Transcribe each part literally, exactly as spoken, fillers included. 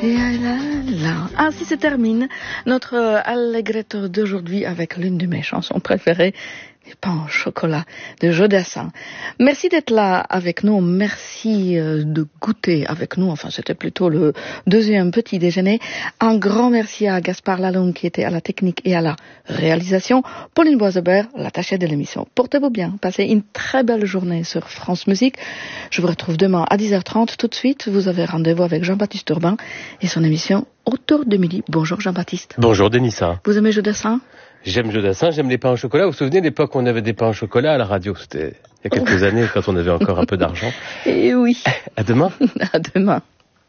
Et là, là. Ainsi se termine notre allegretto d'aujourd'hui avec l'une de mes chansons préférées, les pains au chocolat de Jodassin. Merci d'être là avec nous, merci de goûter avec nous, enfin c'était plutôt le deuxième petit déjeuner. Un grand merci à Gaspard Lalonde qui était à la technique et à la réalisation. Pauline Boisebert, l'attachée de l'émission. Portez-vous bien, passez une très belle journée sur France Musique. Je vous retrouve demain à dix heures trente. Tout de suite, vous avez rendez-vous avec Jean-Baptiste Urbain et son émission Autour de midi. Bonjour Jean-Baptiste. Bonjour Denissa. Vous aimez Jodassin ? J'aime Jodassin, j'aime les pains au chocolat. Vous vous souvenez de l'époque où on avait des pains au chocolat à la radio? C'était il y a quelques années quand on avait encore un peu d'argent. Et oui. À demain. À demain.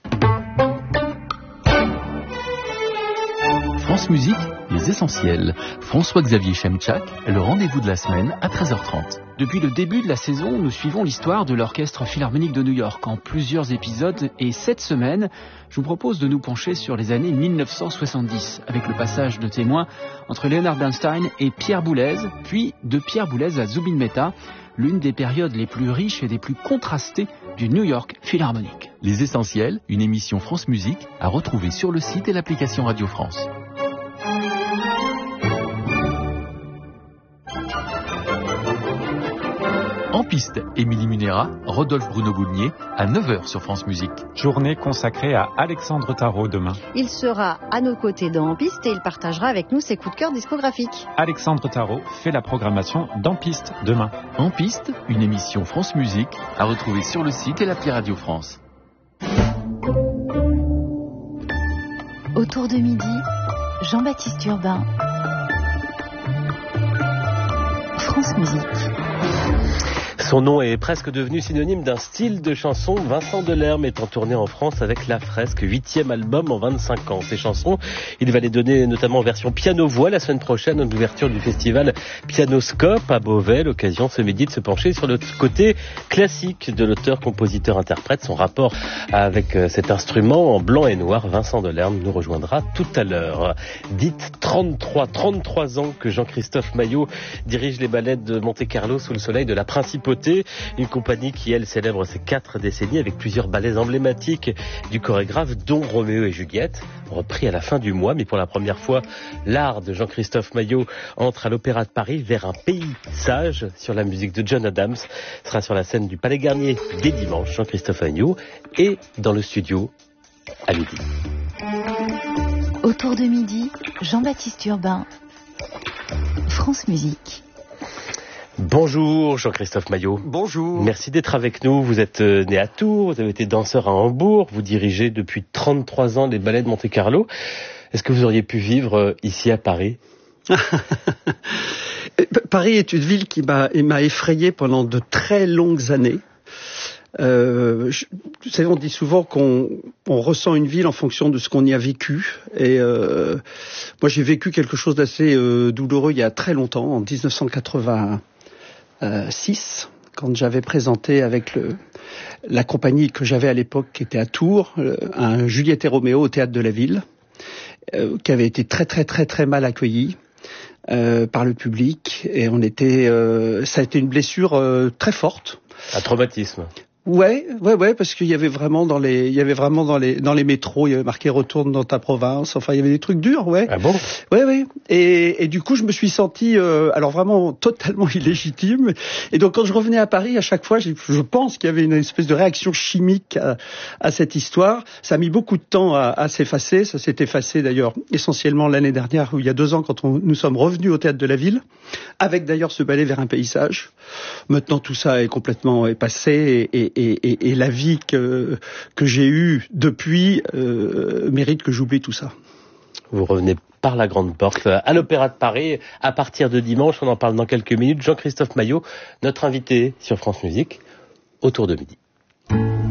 France Musique, les essentiels. François-Xavier Chemchak, le rendez-vous de la semaine à treize heures trente. Depuis le début de la saison, nous suivons l'histoire de l'Orchestre Philharmonique de New York en plusieurs épisodes et cette semaine, je vous propose de nous pencher sur les années mille neuf cent soixante-dix avec le passage de témoin entre Leonard Bernstein et Pierre Boulez, puis de Pierre Boulez à Zubin Mehta, l'une des périodes les plus riches et les plus contrastées du New York Philharmonic. Les essentiels, une émission France Musique à retrouver sur le site et l'application Radio France. En piste, Émilie Munera, Rodolphe Bruno Boulnier, à neuf heures sur France Musique. Journée consacrée à Alexandre Tarot demain. Il sera à nos côtés dans En Piste et il partagera avec nous ses coups de cœur discographiques. Alexandre Tarot fait la programmation d'En Piste demain. En piste, une émission France Musique à retrouver sur le site et l'appli Radio France. Autour de midi, Jean-Baptiste Urbain. France Musique. Son nom est presque devenu synonyme d'un style de chanson. Vincent Delerme est en tournée en France avec La Fresque, huitième album en vingt-cinq ans. Ces chansons, il va les donner notamment en version piano-voix la semaine prochaine en ouverture du festival Pianoscope à Beauvais. L'occasion ce midi de se pencher sur le côté classique de l'auteur-compositeur-interprète, son rapport avec cet instrument en blanc et noir. Vincent Delerme nous rejoindra tout à l'heure. Dites trente-trois, trente-trois ans que Jean-Christophe Maillot dirige les ballets de Monte-Carlo sous le soleil de la Principauté. Une compagnie qui, elle, célèbre ses quatre décennies avec plusieurs ballets emblématiques du chorégraphe, dont Roméo et Juliette, repris à la fin du mois. Mais pour la première fois, l'art de Jean-Christophe Maillot entre à l'Opéra de Paris vers un pays sage sur la musique de John Adams. Ce sera sur la scène du Palais Garnier dès dimanche. Jean-Christophe Maillot est dans le studio à midi. Autour de midi, Jean-Baptiste Urbain. France Musique. Bonjour Jean-Christophe Maillot. Bonjour. Merci d'être avec nous. Vous êtes né à Tours, vous avez été danseur à Hambourg, vous dirigez depuis trente-trois ans les ballets de Monte-Carlo. Est-ce que vous auriez pu vivre ici à Paris? Paris est une ville qui m'a, m'a effrayé pendant de très longues années. Euh, je, vous savez, on dit souvent qu'on on ressent une ville en fonction de ce qu'on y a vécu. Et euh, moi, j'ai vécu quelque chose d'assez euh, douloureux il y a très longtemps, en dix-neuf cent quatre-vingt-six, quand j'avais présenté avec le, la compagnie que j'avais à l'époque, qui était à Tours, un Juliette et Roméo au Théâtre de la Ville, euh, qui avait été très très très très mal accueilli euh, par le public. Et on était, euh, ça a été une blessure euh, très forte. Un traumatisme. Ouais, ouais, ouais, parce qu'il y avait vraiment dans les, il y avait vraiment dans les, dans les métros, il y avait marqué retourne dans ta province. Enfin, il y avait des trucs durs, ouais. Ah bon? Ouais, ouais. Et, et du coup, je me suis senti, euh, alors vraiment totalement illégitime. Et donc, quand je revenais à Paris, à chaque fois, je pense qu'il y avait une espèce de réaction chimique à, à cette histoire. Ça a mis beaucoup de temps à, à s'effacer. Ça s'est effacé d'ailleurs essentiellement l'année dernière, ou il y a deux ans, quand on, nous sommes revenus au Théâtre de la Ville, avec d'ailleurs ce ballet vers un pays sage. Maintenant, tout ça est complètement passé et, et Et, et, et la vie que, que j'ai eue depuis euh, mérite que j'oublie tout ça. Vous revenez par la grande porte à l'Opéra de Paris à partir de dimanche. On en parle dans quelques minutes. Jean-Christophe Maillot, notre invité sur France Musique, autour de midi.